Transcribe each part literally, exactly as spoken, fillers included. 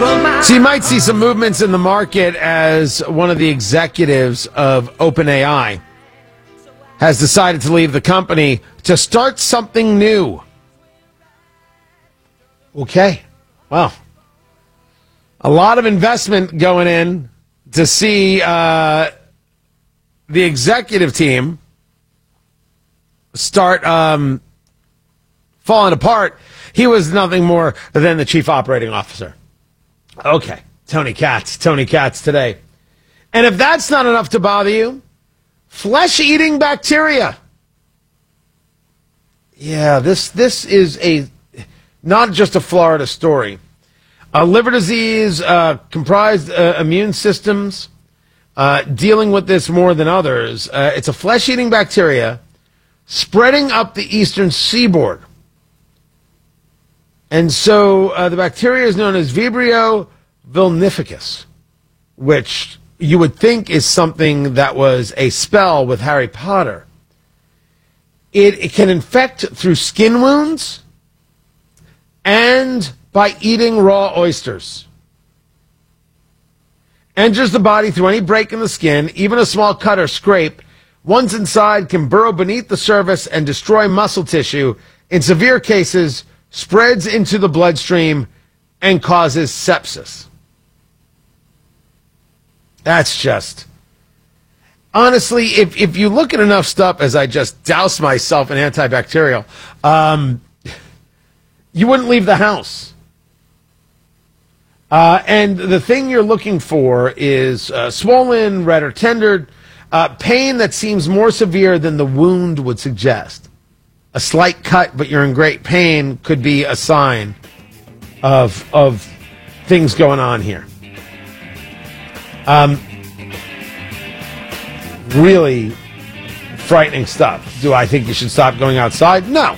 So you might see some movements in the market as one of the executives of OpenAI has decided to leave the company to start something new. Okay. Well, a lot of investment going in to see uh, the executive team start um, falling apart. He was nothing more than the chief operating officer. Okay, Tony Katz, Tony Katz today. And if that's not enough to bother you, flesh-eating bacteria. Yeah, this this is a not just a Florida story. Uh, liver disease, uh, comprised uh, immune systems, uh, dealing with this more than others. Uh, it's a flesh-eating bacteria spreading up the eastern seaboard. And so uh, the bacteria is known as Vibrio vulnificus, which you would think is something that was a spell with Harry Potter. It, it can infect through skin wounds and by eating raw oysters. Enters the body through any break in the skin, even a small cut or scrape. Once inside, can burrow beneath the surface and destroy muscle tissue. In severe cases, spreads into the bloodstream and causes sepsis. That's just... Honestly, if, if you look at enough stuff as I just douse myself in antibacterial, um, you wouldn't leave the house. Uh, and the thing you're looking for is uh, swollen, red or tender, uh, pain that seems more severe than the wound would suggest. A slight cut, but you're in great pain, could be a sign of of things going on here. Um, really frightening stuff. Do I think you should stop going outside? No.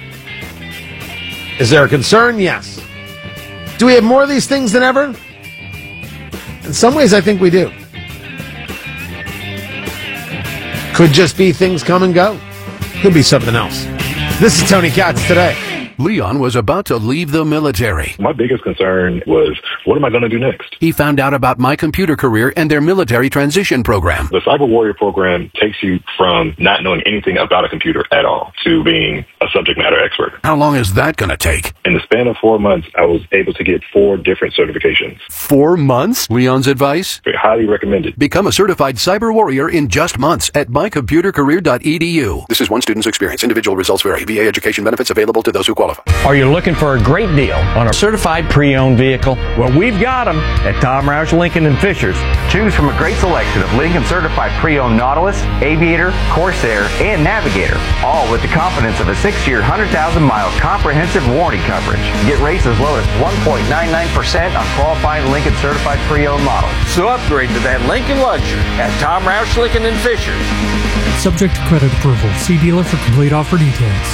Is there a concern? Yes. Do we have more of these things than ever? In some ways, I think we do. Could just be things come and go. Could be something else. This is Tony Katz today. Leon was about to leave the military. My biggest concern was, what am I going to do next? He found out about My Computer Career and their military transition program. The Cyber Warrior program takes you from not knowing anything about a computer at all to being a subject matter expert. How long is that going to take? In the span of four months, I was able to get four different certifications. Four months? Leon's advice? Highly recommended. Become a certified cyber warrior in just months at my computer career dot e d u. This is one student's experience. Individual results vary. V A education benefits available to those who qualify. Are you looking for a great deal on a certified pre-owned vehicle? Well, we've got them at Tom Roush Lincoln and Fishers. Choose from a great selection of Lincoln certified pre-owned Nautilus, Aviator, Corsair, and Navigator, all with the confidence of a six-year, one hundred thousand mile comprehensive warranty coverage. Get rates as low as one point nine nine percent on qualifying Lincoln certified pre-owned models. So upgrade to that Lincoln luxury at Tom Roush Lincoln and Fishers. Subject to credit approval. See dealer for complete offer details.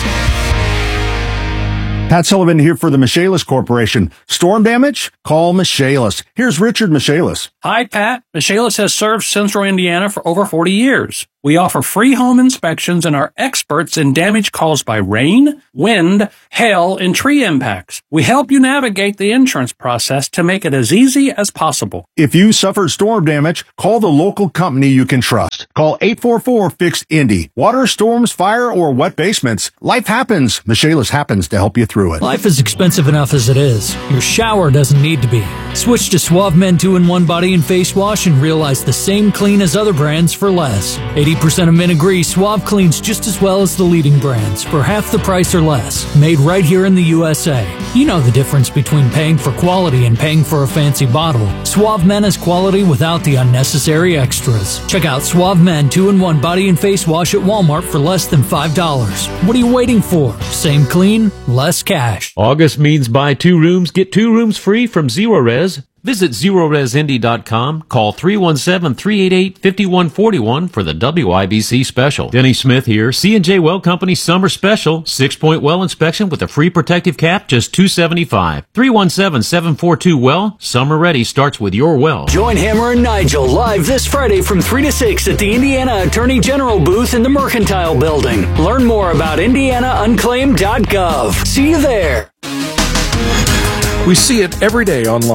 Pat Sullivan here for the Michaelis Corporation. Storm damage? Call Michaelis. Here's Richard Michaelis. Hi, Pat. Michaelis has served Central Indiana for over forty years. We offer free home inspections and are experts in damage caused by rain, wind, hail, and tree impacts. We help you navigate the insurance process to make it as easy as possible. If you suffered storm damage, call the local company you can trust. Call eight four four, fix Indy. Water, storms, fire, or wet basements. Life happens. Michaelis happens to help you through it. Life is expensive enough as it is. Your shower doesn't need to be. Switch to Suave Men two in one Body and Face Wash and realize the same clean as other brands for less. eighty percent of men agree Suave cleans just as well as the leading brands for half the price or less. Made right here in the U S A. You know the difference between paying for quality and paying for a fancy bottle. Suave Men is quality without the unnecessary extras. Check out Suave Men two in one Body and Face Wash at Walmart for less than five dollars. What are you waiting for? Same clean, less cash. August means buy two rooms, get two rooms free from ZeroRes. Visit zero res indy dot com. Call three one seven, three eight eight, five one four one for the W I B C special. Denny Smith here. C and J Well Company summer special. Six-point well inspection with a free protective cap, just two hundred seventy-five dollars. three one seven, seven four two, well. Summer ready starts with your well. Join Hammer and Nigel live this Friday from three to six at the Indiana Attorney General booth in the Mercantile Building. Learn more about indiana unclaimed dot gov. See you there. We see it every day online.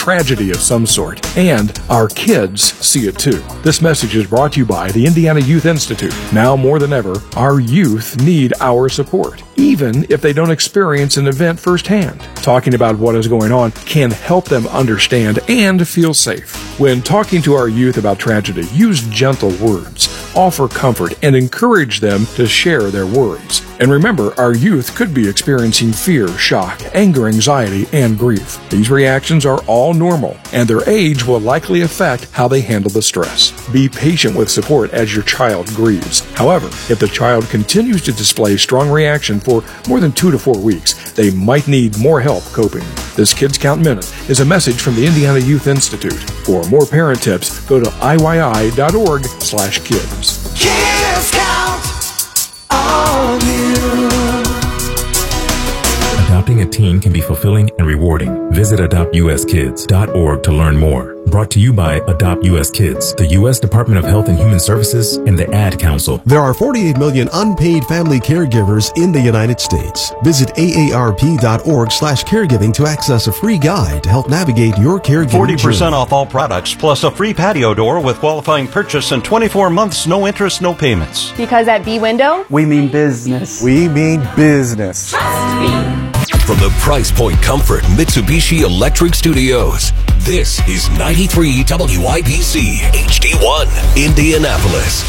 tragedy of some sort, and our kids see it too. This message is brought to you by the Indiana Youth Institute. Now more than ever, our youth need our support, even if they don't experience an event firsthand. Talking about what is going on can help them understand and feel safe. When talking to our youth about tragedy, use gentle words, offer comfort, and encourage them to share their worries. And remember, our youth could be experiencing fear, shock, anger, anxiety, and grief. These reactions are all normal, and their age will likely affect how they handle the stress. Be patient with support as your child grieves. However, if the child continues to display strong reaction for more than two to four weeks, they might need more help coping. This Kids Count Minute is a message from the Indiana Youth Institute. For more parent tips, go to I Y I dot org slash kids. Kids count on you. Adopting a teen can be fulfilling and rewarding. Visit adopt u s kids dot org to learn more. Brought to you by Adopt U S Kids, the U S Department of Health and Human Services, and the Ad Council. There are forty-eight million unpaid family caregivers in the United States. Visit A A R P dot org slash caregiving to access a free guide to help navigate your caregiving forty percent journey. off all products, plus a free patio door with qualifying purchase and twenty-four months, no interest, no payments. Because at B-Window, we mean business. We mean business. Trust me. From the Price Point Comfort Mitsubishi Electric Studios, this is ninety-three W I B C H D one, Indianapolis.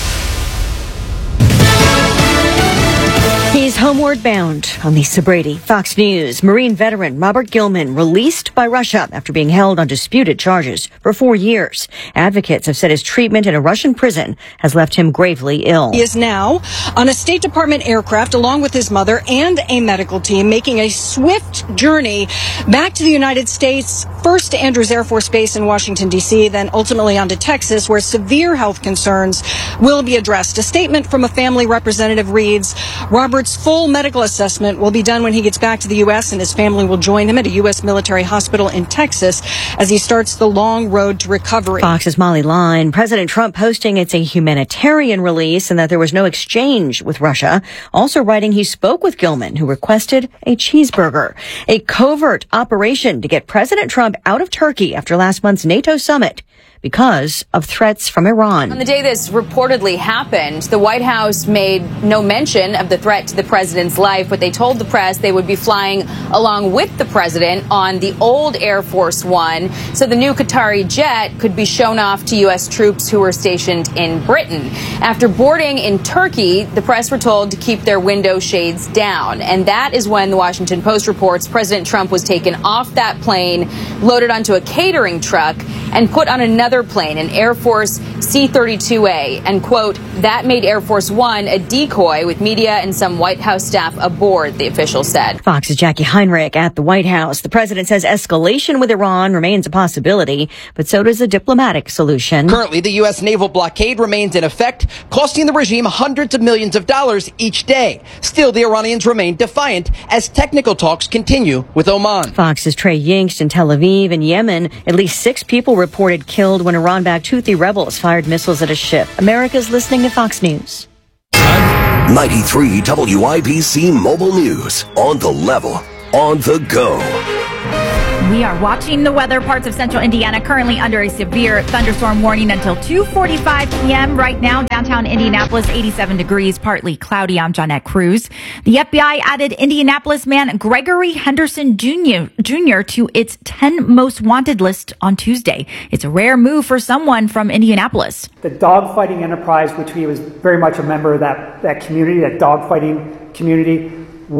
He's homeward bound on Lisa Brady. Fox News. Marine veteran Robert Gilman released by Russia after being held on disputed charges for four years. Advocates have said his treatment in a Russian prison has left him gravely ill. He is now on a State Department aircraft along with his mother and a medical team making a swift journey back to the United States, first to Andrews Air Force Base in Washington, D C, then ultimately on to Texas, where severe health concerns will be addressed. A statement from a family representative reads, Robert's full medical assessment will be done when he gets back to the U S, and his family will join him at a U S military hospital in Texas as he starts the long road to recovery. Fox's Molly Line. President Trump posting it's a humanitarian release and that there was no exchange with Russia. Also writing he spoke with Gilman, who requested a cheeseburger. A covert operation to get President Trump out of Turkey after last month's NATO summit because of threats from Iran. On the day this reportedly happened, the White House made no mention of the threat to the president's life, but they told the press they would be flying along with the president on the old Air Force One, so the new Qatari jet could be shown off to U S troops who were stationed in Britain. After boarding in Turkey, the press were told to keep their window shades down, and that is when the Washington Post reports President Trump was taken off that plane, loaded onto a catering truck, and put on another plane, an Air Force C thirty-two A, and, quote, that made Air Force One a decoy with media and some White House staff aboard, the official said. Fox's Jackie Heinrich at the White House. The president says escalation with Iran remains a possibility, but so does a diplomatic solution. Currently, the U S naval blockade remains in effect, costing the regime hundreds of millions of dollars each day. Still, the Iranians remain defiant as technical talks continue with Oman. Fox's Trey Yingst in Tel Aviv. In Yemen, at least six people reported killed when Iran-backed Houthi rebels fired missiles at a ship. America's listening to Fox News. ninety-three W I B C Mobile News. On the level, on the go. We are watching the weather. Parts of central Indiana currently under a severe thunderstorm warning until two forty-five p.m. Right now, downtown Indianapolis, eighty-seven degrees, partly cloudy. I'm Johnette Cruz. The F B I added Indianapolis man Gregory Henderson Junior Junior to its ten most wanted list on Tuesday. It's a rare move for someone from Indianapolis. The dogfighting enterprise, which he was very much a member of that, that community, that dogfighting community,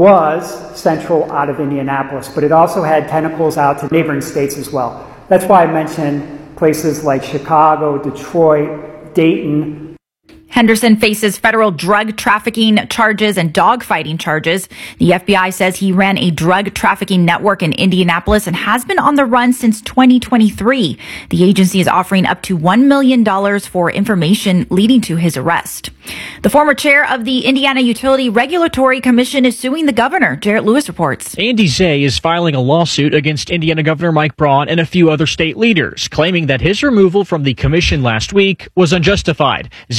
was central out of Indianapolis, but it also had tentacles out to neighboring states as well. That's why I mentioned places like Chicago, Detroit, Dayton. Henderson faces federal drug trafficking charges and dogfighting charges. The F B I says he ran a drug trafficking network in Indianapolis and has been on the run since twenty twenty-three. The agency is offering up to one million dollars for information leading to his arrest. The former chair of the Indiana Utility Regulatory Commission is suing the governor. Jarrett Lewis reports. Andy Zay is filing a lawsuit against Indiana Governor Mike Braun and a few other state leaders, claiming that his removal from the commission last week was unjustified. Zay was fired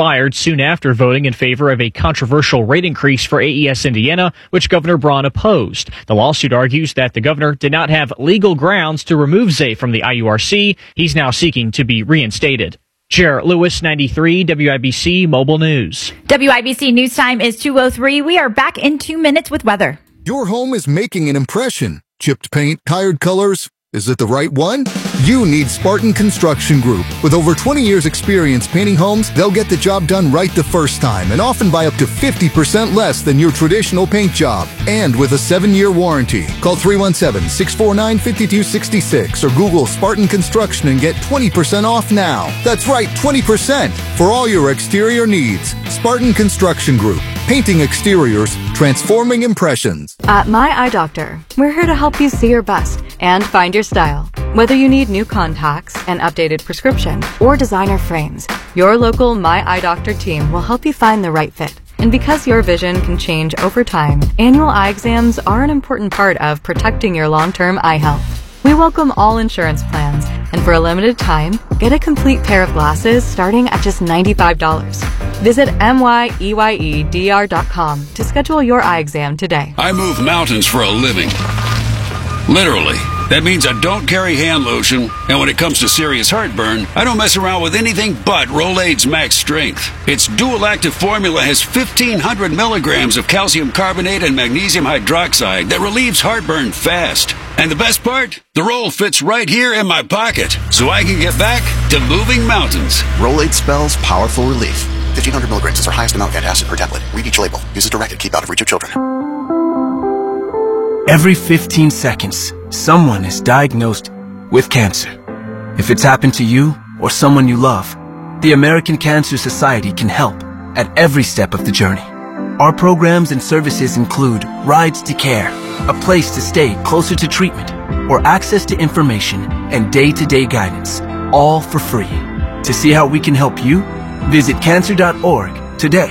fired soon after voting in favor of a controversial rate increase for A E S Indiana, which Governor Braun opposed. The lawsuit argues that the governor did not have legal grounds to remove Zay from the I U R C. He's now seeking to be reinstated. Jarrett Lewis, ninety-three W I B C Mobile News. W I B C News Time is two oh three. We are back in two minutes with weather. Your home is making an impression. Chipped paint, tired colors. Is it the right one? You need Spartan Construction Group. With over twenty years experience painting homes, they'll get the job done right the first time and often by up to fifty percent less than your traditional paint job. And with a seven-year warranty. Call three one seven, six four nine, five two six six or Google Spartan Construction and get twenty percent off now. That's right, twenty percent for all your exterior needs. Spartan Construction Group. Painting exteriors, transforming impressions. At My Eye Doctor, we're here to help you see your best and find your style. Whether you need new contacts, an updated prescription, or designer frames, your local My Eye Doctor team will help you find the right fit. And because your vision can change over time, annual eye exams are an important part of protecting your long-term eye health. We welcome all insurance plans, and for a limited time, get a complete pair of glasses starting at just ninety-five dollars. Visit M Y E Y E D R dot com to schedule your eye exam today. I move mountains for a living. Literally. That means I don't carry hand lotion, and when it comes to serious heartburn, I don't mess around with anything but Rolaids Max Strength. Its dual-active formula has fifteen hundred milligrams of calcium carbonate and magnesium hydroxide that relieves heartburn fast. And the best part? The roll fits right here in my pocket, so I can get back to moving mountains. Rolaids spells powerful relief. fifteen hundred milligrams is our highest amount of antacid per tablet. Read each label. Use as directed. Keep out of reach of children. Every fifteen seconds, someone is diagnosed with cancer. If it's happened to you or someone you love, the American Cancer Society can help at every step of the journey. Our programs and services include rides to care, a place to stay closer to treatment, or access to information and day-to-day guidance, all for free. To see how we can help you, visit cancer dot org today.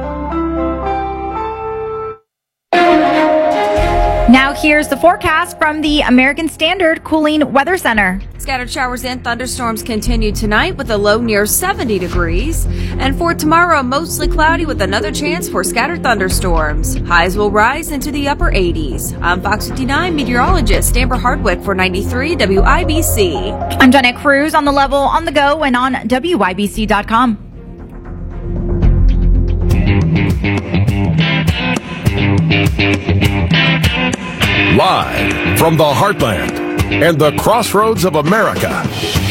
Now here's the forecast from the American Standard Cooling Weather Center. Scattered showers and thunderstorms continue tonight with a low near seventy degrees. And for tomorrow, mostly cloudy with another chance for scattered thunderstorms. Highs will rise into the upper eighties. I'm Fox fifty-nine meteorologist Amber Hardwick for ninety-three W I B C. I'm Jeanette Cruz on the level, on the go, and on W I B C dot com. Live from the heartland and the crossroads of America,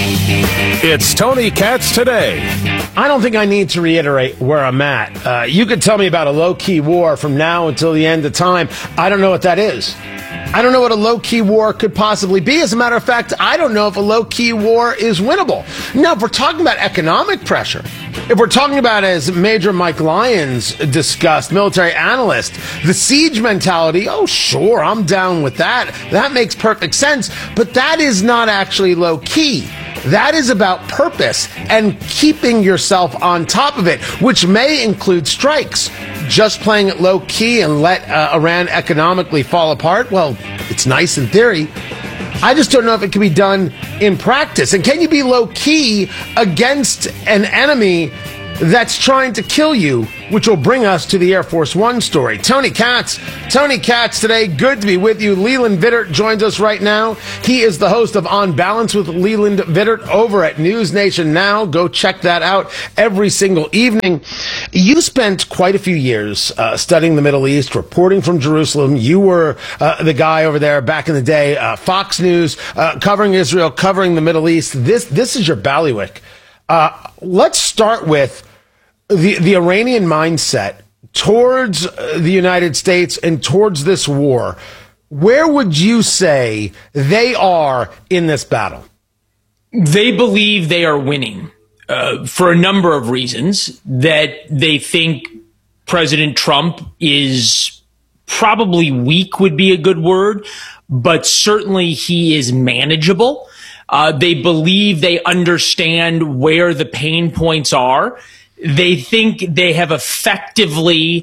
it's Tony Katz Today. I don't think I need to reiterate where I'm at. Uh, you could tell me about a low-key war from now until the end of time. I don't know what that is. I don't know what a low-key war could possibly be. As a matter of fact, I don't know if a low-key war is winnable. Now, if we're talking about economic pressure, if we're talking about, as Major Mike Lyons discussed, military analyst, the siege mentality, oh, sure, I'm down with that. That makes perfect sense. But that is not actually low-key. That is about purpose and keeping yourself on top of it, which may include strikes. Just playing it low-key and let uh, Iran economically fall apart, well, it's nice in theory. I just don't know if it can be done in practice. And can you be low-key against an enemy that's trying to kill you, which will bring us to the Air Force One story. Tony Katz. Tony Katz today. Good to be with you. Leland Vittert joins us right now. He is the host of On Balance with Leland Vittert over at News Nation Now. Go check that out every single evening. You spent quite a few years uh, studying the Middle East, reporting from Jerusalem. You were uh, the guy over there back in the day, uh, Fox News, uh, covering Israel, covering the Middle East. This, this is your bailiwick. Uh, let's start with The, the Iranian mindset towards the United States and towards this war. Where would you say they are in this battle? They believe they are winning uh, for a number of reasons. That they think President Trump is probably weak would be a good word, but certainly he is manageable. Uh, they believe they understand where the pain points are. They think they have effectively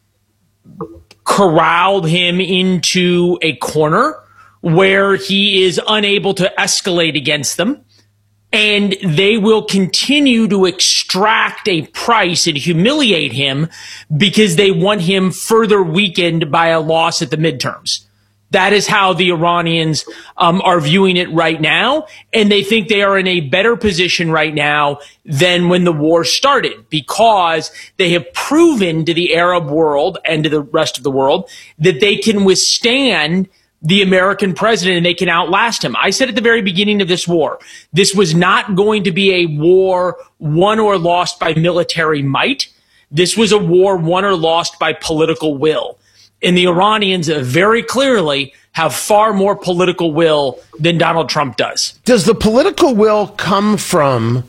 corralled him into a corner where he is unable to escalate against them. and they will continue to extract a price and humiliate him because they want him further weakened by a loss at the midterms. That is how the Iranians um, are viewing it right now, and they think they are in a better position right now than when the war started, because they have proven to the Arab world and to the rest of the world that they can withstand the American president and they can outlast him. I said at the very beginning of this war, this was not going to be a war won or lost by military might. This was a war won or lost by political will. And the Iranians very clearly have far more political will than Donald Trump does. Does the political will come from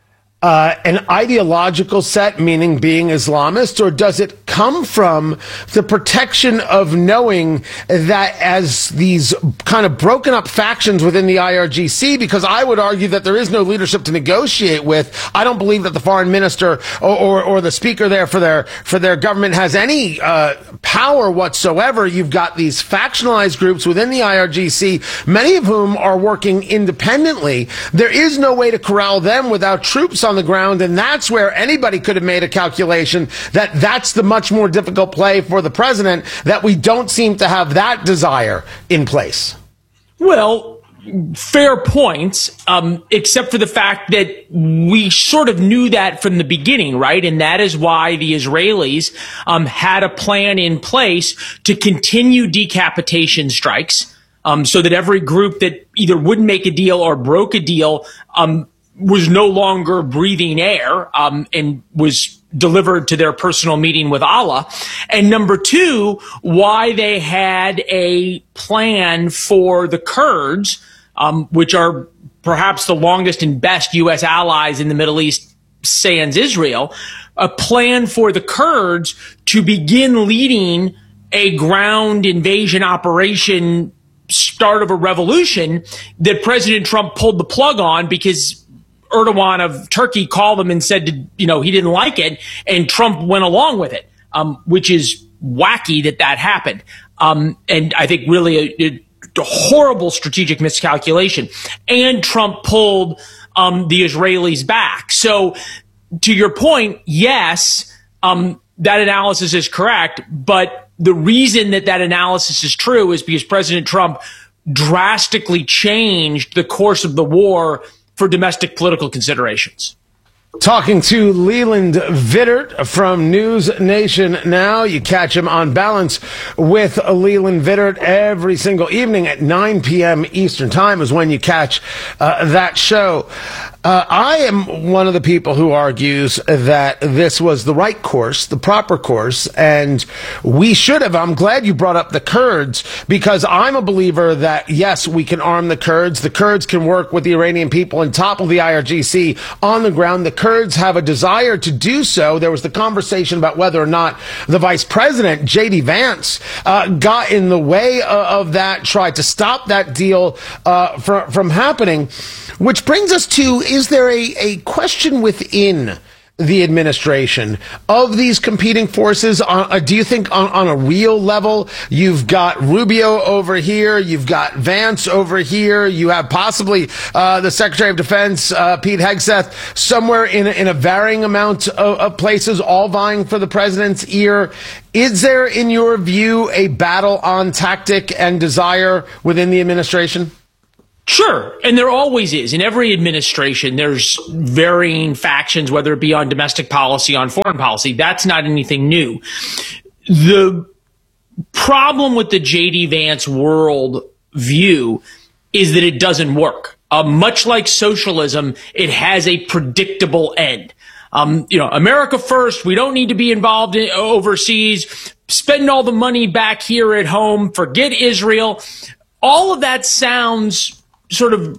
uh, an ideological set, meaning being Islamist, or does it come from the protection of knowing that as these kind of broken up factions within the I R G C, because I would argue that there is no leadership to negotiate with. I don't believe that the foreign minister or, or, or the speaker there for their for their government has any uh, power whatsoever. You've got these factionalized groups within the I R G C, many of whom are working independently. There is no way to corral them without troops on the ground, and that's where anybody could have made a calculation that that's the much more difficult play for the president, that we don't seem to have that desire in place. Well, fair points, um, except for the fact that we sort of knew that from the beginning, right? And that is why the Israelis um, had a plan in place to continue decapitation strikes, um, so that every group that either wouldn't make a deal or broke a deal um, was no longer breathing air um, and was delivered to their personal meeting with Allah. And number two, why they had a plan for the Kurds, um, which are perhaps the longest and best U S allies in the Middle East, sans Israel, a plan for the Kurds to begin leading a ground invasion operation, start of a revolution that President Trump pulled the plug on because Erdogan of Turkey called him and said, to, you know, he didn't like it, and Trump went along with it, um, which is wacky that that happened. Um, and I think really a, a horrible strategic miscalculation. And Trump pulled um, the Israelis back. So to your point, yes, um, that analysis is correct. But the reason that that analysis is true is because President Trump drastically changed the course of the war for domestic political considerations. Talking to Leland Vittert from News Nation Now. You catch him on Balance with Leland Vittert every single evening at nine p.m. Eastern Time is when you catch uh, that show. Uh, I am one of the people who argues that this was the right course, the proper course, and we should have. I'm glad you brought up the Kurds, because I'm a believer that, yes, we can arm the Kurds. The Kurds can work with the Iranian people and topple the I R G C on the ground. The Kurds have a desire to do so. There was the conversation about whether or not the vice president, J D Vance, uh, got in the way of, of that, tried to stop that deal uh, from, from happening, which brings us to, is there a, a question within the administration of these competing forces? Uh, do you think on, on a real level, you've got Rubio over here, you've got Vance over here, you have possibly uh, the Secretary of Defense, uh, Pete Hegseth, somewhere in, in a varying amount of, of places, all vying for the president's ear. Is there, in your view, a battle on tactic and desire within the administration? Sure. And there always is. In every administration, there's varying factions, whether it be on domestic policy, on foreign policy. That's not anything new. The problem with the J D Vance world view is that it doesn't work. Uh, much like socialism, it has a predictable end. Um, you know, America first. We don't need to be involved in overseas. Spend all the money back here at home. Forget Israel. All of that sounds sort of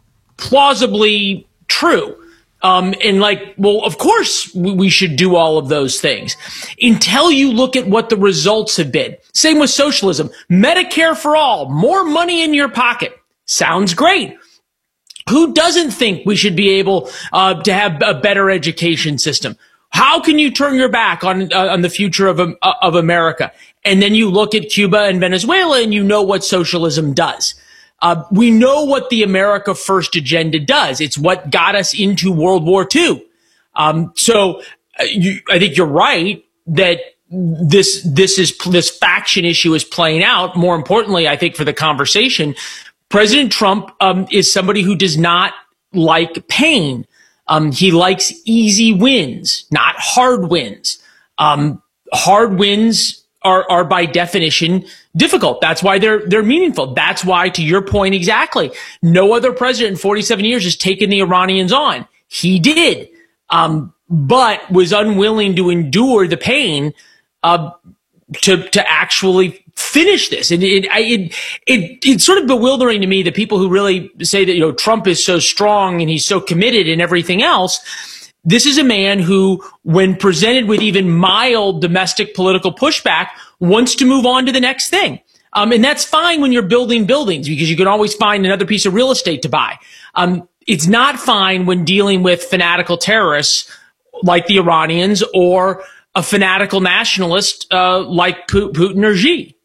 plausibly true. Um, and like, well, of course we, we should do all of those things until you look at what the results have been. Same with socialism. Medicare for all, more money in your pocket. Sounds great. Who doesn't think we should be able uh, to have a better education system? How can you turn your back on uh, on the future of uh, of America? And then you look at Cuba and Venezuela and you know what socialism does. Uh, we know what the America First agenda does. It's what got us into World War Two. Um, so uh, you, I think you're right that this this is this faction issue is playing out. More importantly, I think for the conversation, President Trump um, is somebody who does not like pain. Um, he likes easy wins, not hard wins. Um, hard wins are, are by definition difficult. That's why they're, they're meaningful. That's why, to your point exactly, no other president in forty-seven years has taken the Iranians on. He did, um, but was unwilling to endure the pain, uh, to, to actually finish this. And it, it, it, it's sort of bewildering to me that people who really say that, you know, Trump is so strong and he's so committed and everything else. This is a man who, when presented with even mild domestic political pushback, wants to move on to the next thing. Um, and that's fine when you're building buildings because you can always find another piece of real estate to buy. Um, it's not fine when dealing with fanatical terrorists like the Iranians or a fanatical nationalist uh, like Putin or Xi.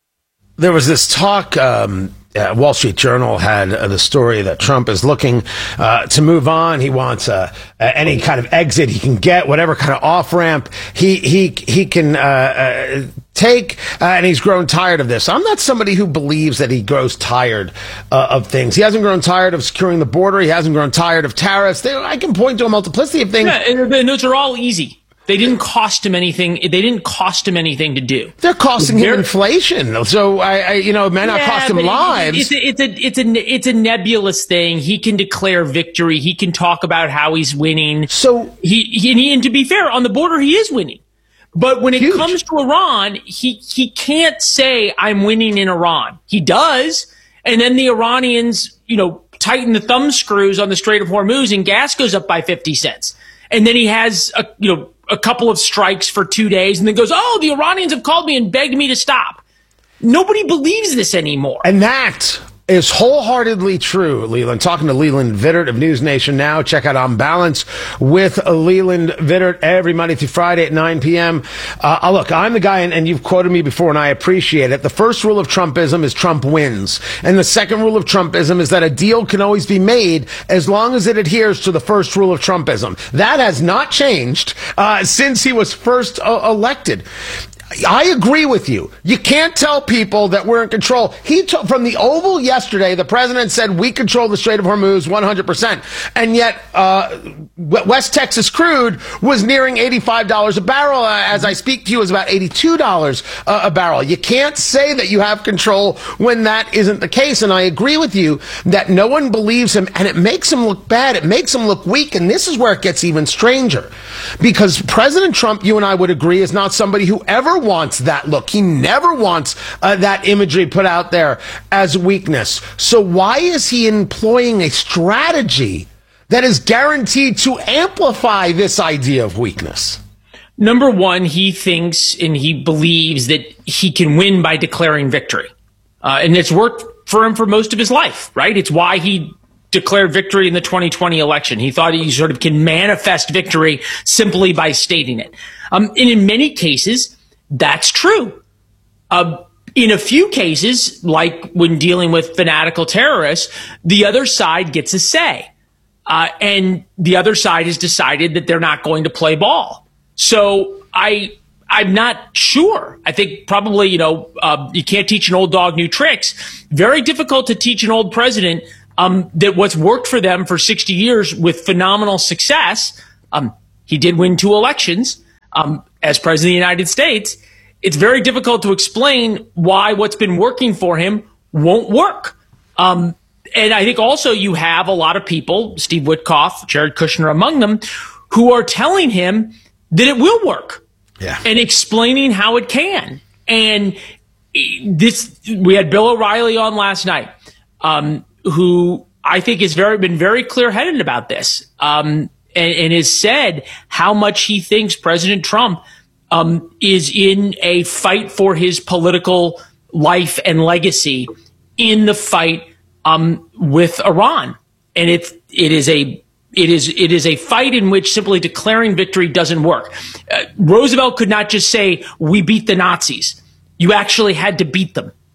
There was this talk, um, uh, Wall Street Journal had uh, the story that Trump is looking uh, to move on. He wants uh, uh, any kind of exit he can get, whatever kind of off-ramp he he he can uh, uh, take, uh, and he's grown tired of this. I'm not somebody who believes that he grows tired uh, of things. He hasn't grown tired of securing the border. He hasn't grown tired of tariffs. They, I can point to a multiplicity of things. Yeah, and those are all easy. They didn't cost him anything. They didn't cost him anything to do. They're costing They're, him inflation. So I, I, you know, it may not yeah, cost him lives. It's a, it's a, it's a, it's a nebulous thing. He can declare victory. He can talk about how he's winning. So he, he and to be fair, on the border, he is winning. But when it huge. comes to Iran, he, he can't say I'm winning in Iran. He does. And then the Iranians, you know, tighten the thumb screws on the Strait of Hormuz and gas goes up by fifty cents. And then he has a, you know, a couple of strikes for two days and then goes, oh, the Iranians have called me and begged me to stop. Nobody believes this anymore. And that is wholeheartedly true, Leland. Talking to Leland Vittert of News Nation Now. Check out On Balance with Leland Vittert every Monday through Friday at nine p.m. Uh, look, I'm the guy, and, and you've quoted me before, and I appreciate it. The first rule of Trumpism is Trump wins. And the second rule of Trumpism is that a deal can always be made as long as it adheres to the first rule of Trumpism. That has not changed uh, since he was first uh, elected. I agree with you. You can't tell people that we're in control. He took from the Oval yesterday, the president said we control the Strait of Hormuz one hundred percent. And yet, uh, West Texas crude was nearing eighty-five dollars a barrel. Uh, as I speak to you, is about eighty-two dollars uh, a barrel. You can't say that you have control when that isn't the case. And I agree with you that no one believes him, and it makes him look bad. It makes him look weak. And this is where it gets even stranger. Because President Trump, you and I would agree, is not somebody who ever wants that look. He never wants uh, that imagery put out there as weakness. So why is he employing a strategy that is guaranteed to amplify this idea of weakness? Number one, he thinks and he believes that he can win by declaring victory. Uh, and it's worked for him for most of his life, right? It's why he declared victory in the twenty twenty election. He thought he sort of can manifest victory simply by stating it. Um, and in many cases, that's true. Uh, in a few cases, like when dealing with fanatical terrorists, the other side gets a say. Uh, and the other side has decided that they're not going to play ball. So I, I'm not sure. I think probably, you know, uh, you can't teach an old dog new tricks. Very difficult to teach an old president um, that what's worked for them for sixty years with phenomenal success. Um, he did win two elections. Um, as president of the United States, it's very difficult to explain why what's been working for him won't work. Um, and I think also you have a lot of people, Steve Witkoff, Jared Kushner among them, who are telling him that it will work. Yeah. And explaining how it can. And this, we had Bill O'Reilly on last night, um, who I think has very been very clear-headed about this. Um, And, and has said how much he thinks President Trump um, is in a fight for his political life and legacy in the fight um, with Iran. And it it is a it is it is a fight in which simply declaring victory doesn't work. Uh, Roosevelt could not just say we beat the Nazis. You actually had to beat them.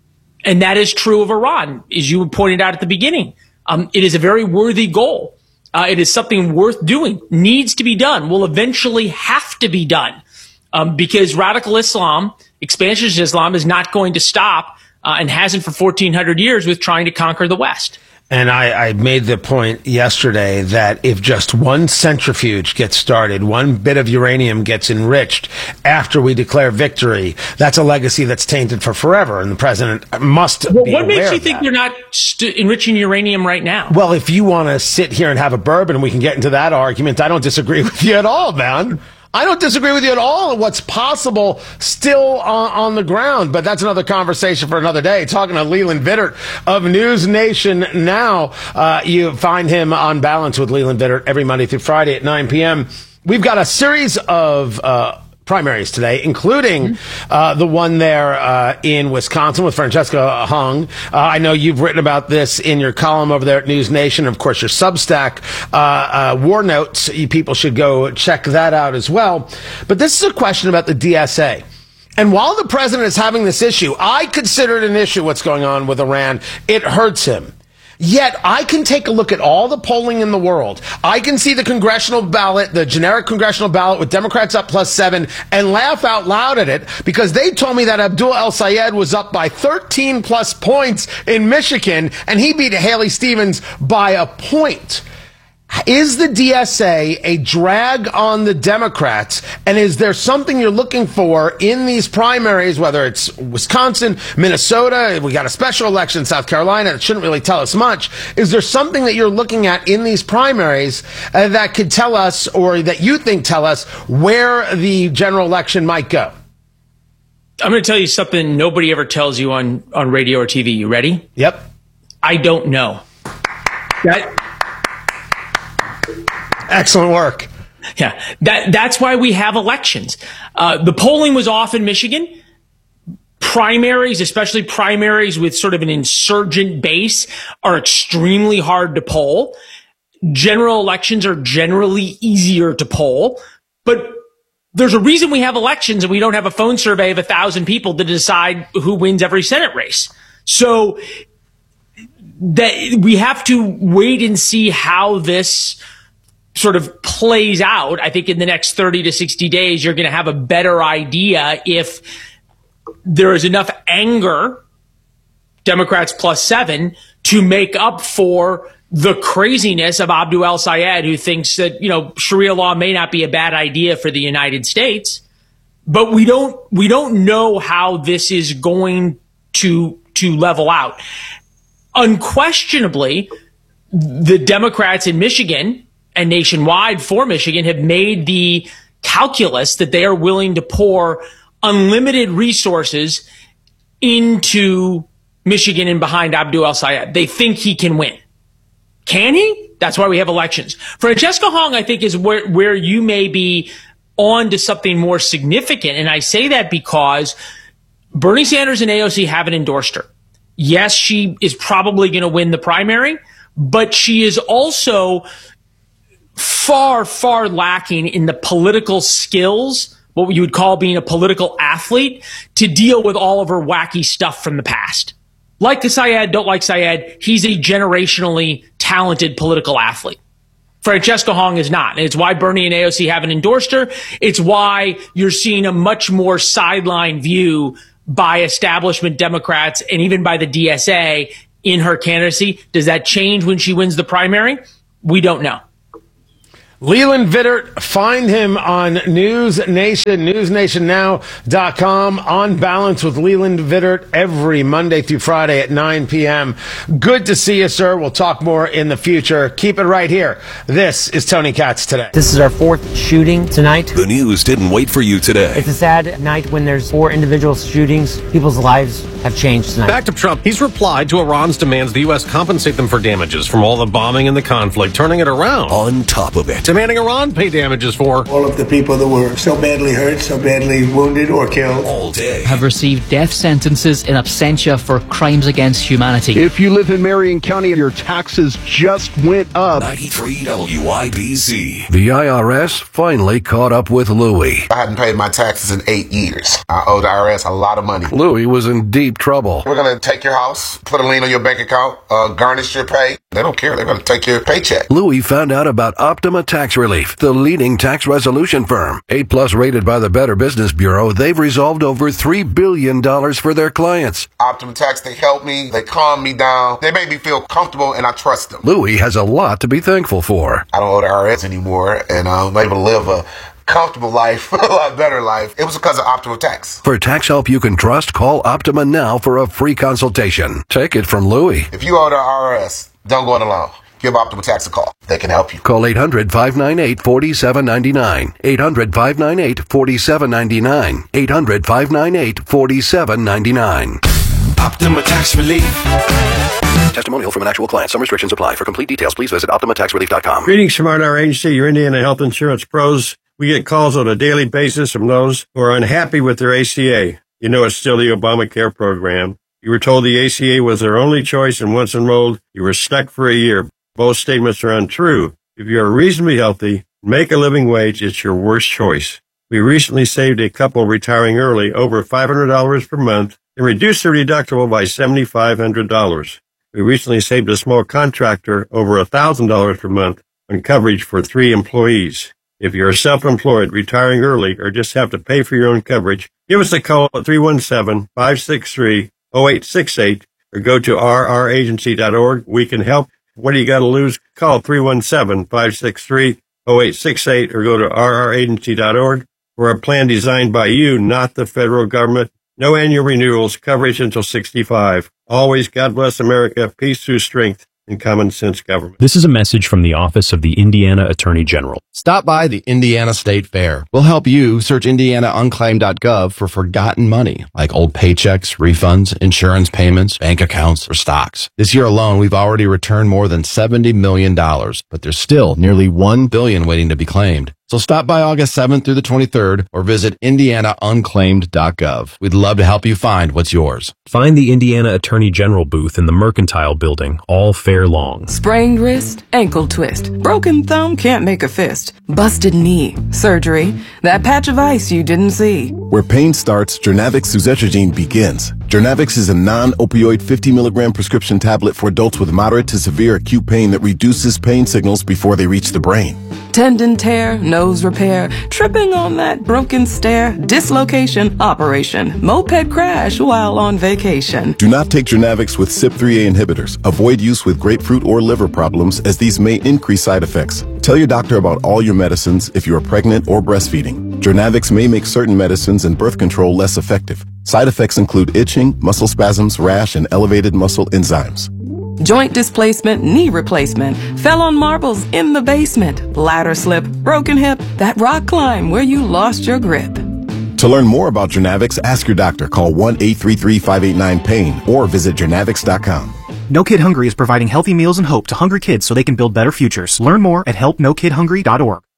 And that is true of Iran, as you pointed out at the beginning. Um, it is a very worthy goal. Uh, it is something worth doing, needs to be done, will eventually have to be done, um, because radical Islam, expansionist Islam, is not going to stop uh, and hasn't for fourteen hundred years with trying to conquer the West. And I, I made the point yesterday that if just one centrifuge gets started, one bit of uranium gets enriched after we declare victory, that's a legacy that's tainted for forever. And the president must well, be What aware makes you of think that. you're not st- enriching uranium right now? Well, if you want to sit here and have a bourbon, we can get into that argument. I don't disagree with you at all, man. I don't disagree with you at all. What's possible still on, on the ground, but that's another conversation for another day. Talking to Leland Vittert of News Nation Now. Uh, you find him on Balance with Leland Vittert every Monday through Friday at nine p.m. We've got a series of uh primaries today, including uh, the one there uh, in Wisconsin with Francesca Hung. Uh, I know you've written about this in your column over there at News Nation. Of course, your Substack, uh, uh, War Notes. You people should go check that out as well. But this is a question about the D S A. And while the president is having this issue, I consider it an issue what's going on with Iran. It hurts him. Yet I can take a look at all the polling in the world. I can see the congressional ballot, the generic congressional ballot with Democrats up plus seven, and laugh out loud at it because they told me that Abdul El-Sayed was up by thirteen plus points in Michigan and he beat Haley Stevens by a point. Is the D S A a drag on the Democrats? And is there something you're looking for in these primaries, whether it's Wisconsin, Minnesota, we got a special election in South Carolina that shouldn't really tell us much. Is there something that you're looking at in these primaries uh, that could tell us, or that you think tell us, where the general election might go? I'm going to tell you something nobody ever tells you on, on radio or T V. You ready? Yep. I don't know. That... Excellent work. Yeah, that that's why we have elections. Uh, the polling was off in Michigan. Primaries, especially primaries with sort of an insurgent base, are extremely hard to poll. General elections are generally easier to poll, but there's a reason we have elections and we don't have a phone survey of a thousand people to decide who wins every Senate race. So that we have to wait and see how this sort of plays out. I think in the next thirty to sixty days, you're going to have a better idea if there is enough anger, Democrats plus seven, to make up for the craziness of Abdul El-Sayed, who thinks that, you know, Sharia law may not be a bad idea for the United States. But we don't, we don't know how this is going to, to level out. Unquestionably, the Democrats in Michigan and nationwide for Michigan have made the calculus that they are willing to pour unlimited resources into Michigan and behind Abdul El-Sayed. They think he can win. Can he? That's why we have elections. Francesca Hong, I think, is where, where you may be on to something more significant. And I say that because Bernie Sanders and A O C haven't endorsed her. Yes, she is probably going to win the primary, but she is also far, far lacking in the political skills, what you would call being a political athlete, to deal with all of her wacky stuff from the past. Like Syed, don't like Syed, he's a generationally talented political athlete. Francesca Hong is not. And it's why Bernie and A O C haven't endorsed her. It's why you're seeing a much more sideline view by establishment Democrats and even by the D S A in her candidacy. Does that change when she wins the primary? We don't know. Leland Vittert, find him on News Nation, news nation now dot com, On Balance with Leland Vittert every Monday through Friday at nine p.m. Good to see you, sir. We'll talk more in the future. Keep it right here. This is Tony Katz Today. This is our fourth shooting tonight. The news didn't wait for you today. It's a sad night when there's four individual shootings. People's lives have changed tonight. Back to Trump. He's replied to Iran's demands the U S compensate them for damages from all the bombing and the conflict, turning it around. On top of it, demanding Iran pay damages for all of the people that were so badly hurt, so badly wounded or killed. All day. Have received death sentences in absentia for crimes against humanity. If you live in Marion County, your taxes just went up. ninety-three W I B C. The I R S finally caught up with Louie. I hadn't paid my taxes in eight years. I owed the I R S a lot of money. Louie was in deep deep trouble. We're going to take your house, put a lien on your bank account, uh, garnish your pay. They don't care. They're going to take your paycheck. Louis found out about Optima Tax Relief, the leading tax resolution firm. A plus rated by the Better Business Bureau, they've resolved over three billion dollars for their clients. Optima Tax, they help me. They calm me down. They make me feel comfortable, and I trust them. Louis has a lot to be thankful for. I don't owe the I R S anymore, and I'm able to live a comfortable life, a lot better life. It was because of Optima Tax. For tax help you can trust, call Optima now for a free consultation. Take it from Louis. If you owe the I R S, don't go it alone. Give Optima Tax a call. They can help you. Call eight hundred, five nine eight, four seven nine nine. eight hundred, five nine eight, four seven nine nine. eight hundred, five nine eight, four seven nine nine. Optima Tax Relief. Testimonial from an actual client. Some restrictions apply. For complete details, please visit Optima Tax Relief dot com. Greetings from our agency, your Indiana Health Insurance Pros. We get calls on a daily basis from those who are unhappy with their A C A. You know it's still the Obamacare program. You were told the A C A was their only choice, and once enrolled, you were stuck for a year. Both statements are untrue. If you are reasonably healthy, make a living wage, it's your worst choice. We recently saved a couple retiring early over five hundred dollars per month and reduced their deductible by seven thousand five hundred dollars. We recently saved a small contractor over one thousand dollars per month on coverage for three employees. If you're self-employed, retiring early, or just have to pay for your own coverage, give us a call at three one seven, five six three, zero eight six eight or go to r r agency dot org. We can help. What do you got to lose? Call three one seven, five six three, zero eight six eight or go to r r agency dot org for a plan designed by you, not the federal government. No annual renewals, coverage until sixty-five. Always, God bless America, peace through strength, and common sense government. This is a message from the Office of the Indiana Attorney General. Stop by the Indiana State Fair. We'll help you search indiana unclaimed dot gov for forgotten money, like old paychecks, refunds, insurance payments, bank accounts, or stocks. This year alone, we've already returned more than seventy million dollars, but there's still nearly one billion dollars waiting to be claimed. So stop by August seventh through the twenty-third or visit indiana unclaimed dot gov. We'd love to help you find what's yours. Find the Indiana Attorney General booth in the Mercantile Building all fair long. Sprained wrist, ankle twist, broken thumb, can't make a fist, busted knee, surgery, that patch of ice you didn't see. Where pain starts, Journavx suzetrigine begins. Journavx is a non-opioid fifty milligram prescription tablet for adults with moderate to severe acute pain that reduces pain signals before they reach the brain. Tendon tear, nose repair, tripping on that broken stair, dislocation, operation, moped crash while on vacation. Do not take Journavx with C Y P three A inhibitors. Avoid use with grapefruit or liver problems, as these may increase side effects. Tell your doctor about all your medicines if you are pregnant or breastfeeding. Journavx may make certain medicines and birth control less effective. Side effects include itching, muscle spasms, rash, and elevated muscle enzymes. Joint displacement, knee replacement, fell on marbles in the basement, ladder slip, broken hip, that rock climb where you lost your grip. To learn more about Journavx, ask your doctor. Call one eight three three, five eight nine, pain or visit journavx dot com. No Kid Hungry is providing healthy meals and hope to hungry kids so they can build better futures. Learn more at help no kid hungry dot org.